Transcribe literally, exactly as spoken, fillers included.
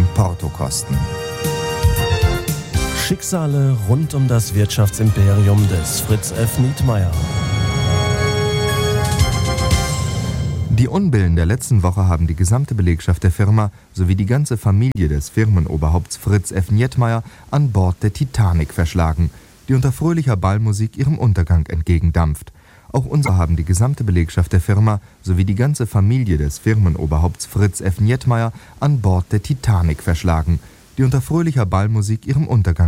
im Portokosten. Schicksale rund um das Wirtschaftsimperium des Fritz F. Nietmeyer. Die Unbillen der letzten Woche haben die gesamte Belegschaft der Firma sowie die ganze Familie des Firmenoberhaupts Fritz F. Nietmeyer an Bord der Titanic verschlagen, die unter fröhlicher Ballmusik ihrem Untergang entgegendampft. Auch unsere haben die gesamte Belegschaft der Firma sowie die ganze Familie des Firmenoberhaupts Fritz F. Nietmeyer an Bord der Titanic verschlagen, die unter fröhlicher Ballmusik ihrem Untergang